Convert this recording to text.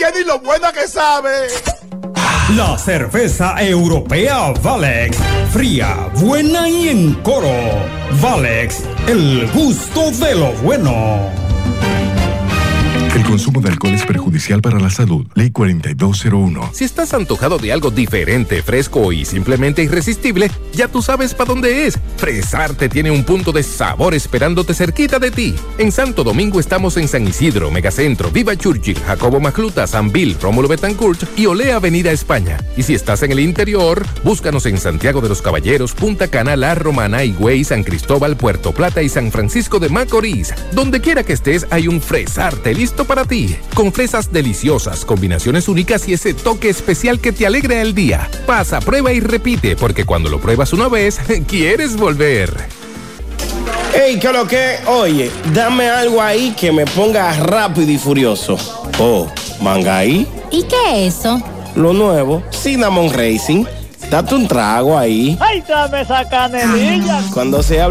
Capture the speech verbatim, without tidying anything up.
ni lo buena que sabe. La cerveza europea Valex, fría, buena y en coro. Valex, el gusto de lo bueno. El consumo de alcohol es perjudicial para la salud. Ley cuarenta y dos cero uno. Si estás antojado de algo diferente, fresco y simplemente irresistible, ya tú sabes para dónde es. Fresarte tiene un punto de sabor esperándote cerquita de ti. En Santo Domingo estamos en San Isidro, Megacentro, Viva Churchill, Jacobo Macluta, San Bill, Rómulo Betancourt y Olea Avenida España. Y si estás en el interior, búscanos en Santiago de los Caballeros, Punta Cana, La Romana, Higüey, San Cristóbal, Puerto Plata y San Francisco de Macorís. Donde quiera que estés, hay un Fresarte listo para ti, con fresas deliciosas, combinaciones únicas y ese toque especial que te alegra el día. Pasa, prueba y repite, porque cuando lo pruebas una vez, quieres volver. Ey, ¿qué lo que? Oye, dame algo ahí que me ponga rápido y furioso. Oh, Mangaí. ¿Y qué es eso? Lo nuevo, Cinnamon Racing. Date un trago ahí. ¡Ay, dame esa canelilla! Cuando se habla